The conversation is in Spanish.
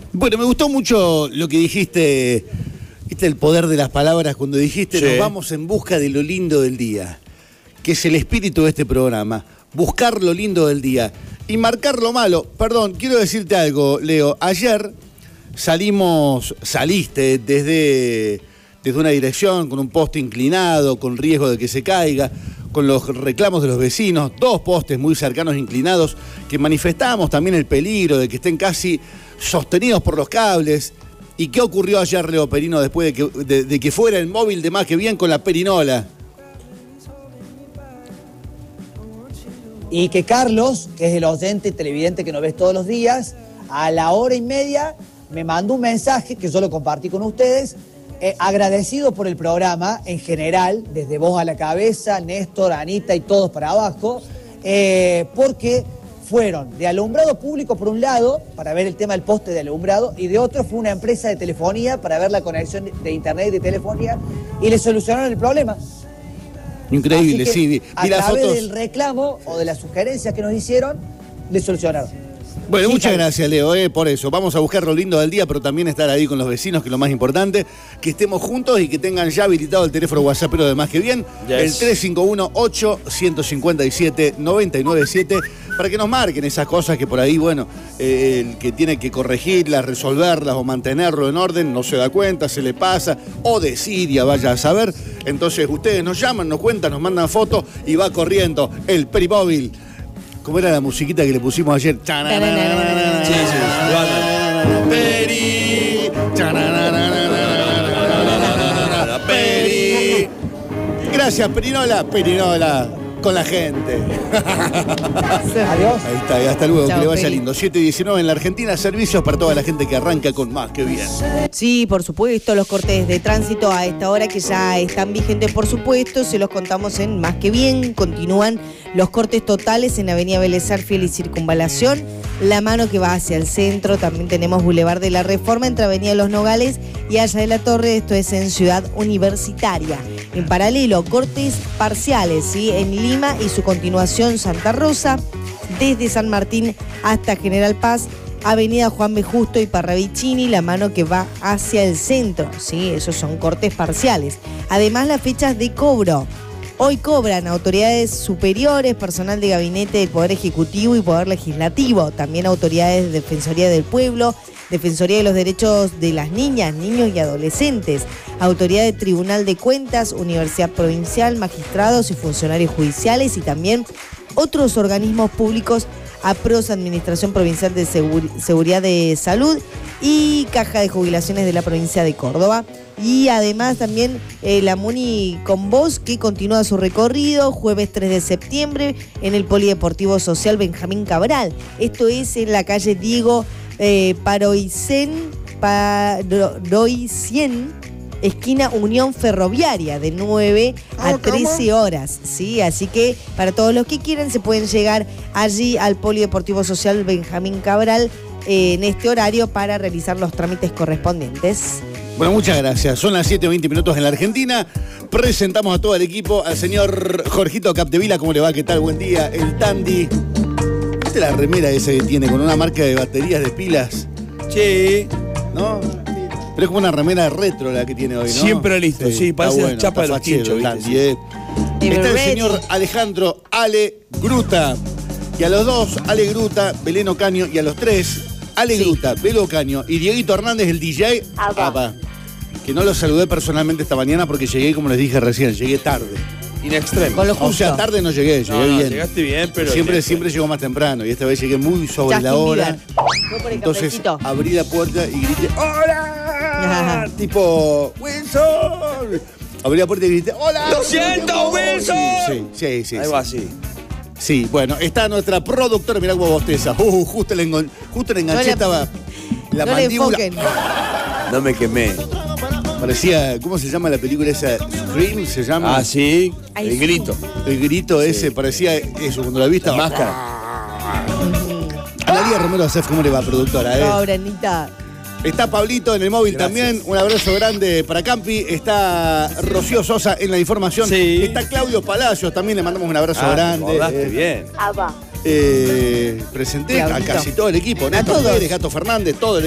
Bueno, me gustó mucho lo que dijiste, viste el poder de las palabras cuando dijiste, sí, nos vamos en busca de lo lindo del día, que es el espíritu de este programa, buscar lo lindo del día y marcar lo malo. Perdón, quiero decirte algo, Leo, ayer saliste desde una dirección con un poste inclinado, con riesgo de que se caiga, con los reclamos de los vecinos, 2 postes muy cercanos inclinados, que manifestábamos también el peligro de que estén casi sostenidos por los cables. ¿Y qué ocurrió ayer, Leo Perino, después de que fuera el móvil de Más que Bien con la perinola? Y que Carlos, que es el oyente televidente que nos ves todos los días, a la 1:30 me mandó un mensaje que yo lo compartí con ustedes, agradecido por el programa en general, desde Vos a la Cabeza, Néstor, Anita y todos para abajo, porque fueron de alumbrado público por un lado, para ver el tema del poste de alumbrado, y de otro fue una empresa de telefonía para ver la conexión de internet y de telefonía, y le solucionaron el problema. Increíble, que, sí. A través del reclamo o de las sugerencias que nos hicieron, le solucionaron. Bueno, sí, muchas gracias, Leo, por eso. Vamos a buscar lo lindo del día, pero también estar ahí con los vecinos, que es lo más importante. Que estemos juntos y que tengan ya habilitado el teléfono WhatsApp, pero de Más que Bien, el 351-8-157-997, para que nos marquen esas cosas que por ahí, bueno, el que tiene que corregirlas, resolverlas o mantenerlo en orden, no se da cuenta, se le pasa, o desidia, vaya a saber. Entonces ustedes nos llaman, nos cuentan, nos mandan fotos y va corriendo el Perimóvil. ¿Cómo era la musiquita que le pusimos ayer? Sí, Peri. Peri. Gracias, Perinola. Perinola. Con la gente. Adiós. Ahí está, y hasta luego. Chao, que le vaya Peri. lindo. 7:19 en la Argentina. Servicios para toda la gente que arranca con Más que Bien. Sí, por supuesto, los cortes de tránsito a esta hora que ya están vigentes, por supuesto, se los contamos en Más que Bien. Continúan los cortes totales en Avenida Vélez Arfiel y Circunvalación. La mano que va hacia el centro, también tenemos Boulevard de la Reforma entre Avenida Los Nogales y Haya de la Torre, esto es en Ciudad Universitaria. En paralelo, cortes parciales, ¿sí? En Lima y su continuación Santa Rosa, desde San Martín hasta General Paz, Avenida Juan B. Justo y Parravicini, la mano que va hacia el centro, ¿sí? Esos son cortes parciales. Además, las fechas de cobro. Hoy cobran autoridades superiores, personal de gabinete del Poder Ejecutivo y Poder Legislativo, también autoridades de Defensoría del Pueblo, Defensoría de los Derechos de las Niñas, Niños y Adolescentes, Autoridad de Tribunal de Cuentas, Universidad Provincial, magistrados y funcionarios judiciales y también otros organismos públicos, APROS, Administración Provincial de Seguridad de Salud y Caja de Jubilaciones de la provincia de Córdoba. Y además también la Muni con Vos, que continúa su recorrido jueves 3 de septiembre en el Polideportivo Social Benjamín Cabral. Esto es en la calle Diego Paroicén, esquina Unión Ferroviaria, de 9 a 13 horas, ¿sí? Así que para todos los que quieran se pueden llegar allí al Polideportivo Social Benjamín Cabral en este horario para realizar los trámites correspondientes. Bueno, muchas gracias. Son las 7:20 en la Argentina. Presentamos a todo el equipo, al señor Jorgito Capdevila. ¿Cómo le va? ¿Qué tal? Buen día. El Tandy. ¿Viste la remera esa que tiene con una marca de baterías de pilas? Sí. ¿No? Pero es como una remera retro la que tiene hoy, ¿no? Siempre listo, sí, parece la chapa de los tinchos, ¿viste? Sí. Está el señor Alejandro Ale Gruta. Y a los dos, Ale Gruta, Belén Ocaño, y a los tres, Ale Gruta, Belén Ocaño y Dieguito Hernández, el DJ. Apa. Que no lo saludé personalmente esta mañana porque llegué, como les dije recién, llegué tarde. In extremo. Con lo justo. O sea, tarde no llegué, llegué bien. Llegaste bien, pero... Siempre llego más temprano y esta vez llegué muy sobre Justin la hora. Bieber. Fue por el Entonces cafecito. abrí la puerta y grité ¡hola! Tipo, ¡Wilson! Abrí la puerta y grité ¡hola! ¡Lo siento, Wilson! Sí. Algo así. Sí, bueno, está nuestra productora, mirá cómo bosteza. Justo le enganché, estaba la no mandíbula. le enfoquen. No me quemé. Parecía, ¿cómo se llama la película esa? Scream se llama. Ah, sí. Ay, El sí. grito. El grito ese, parecía eso, cuando la viste. Máscara. Analía Romero Acef, ¿cómo le va, productora? Pobre Anita. Está Pablito en el móvil. Gracias. También. Un abrazo grande para Campi. Está Rocío Sosa en la información. Sí. Está Claudio Palacios. También le mandamos un abrazo grande. Rodaste bien. Presenté a Claudito. casi todo el equipo. A Néstor todos. Pérez, Gato Fernández, todo el